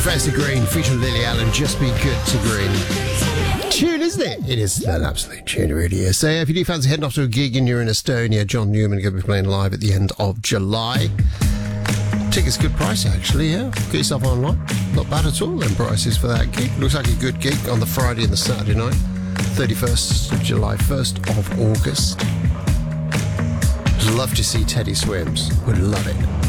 Professor Green featuring Lily Allen, Just Be Good to Green. Tune, isn't it? It is an absolute tune, it really is. So if you do fancy heading off to a gig and you're in Estonia, John Newman going to be playing live at the end of July. Tickets good price, actually, yeah. Get yourself online. Not bad at all, then, prices for that gig. Looks like a good gig on the Friday and the Saturday night. 31st of July, 1st of August. Love to see Teddy Swims. Would love it.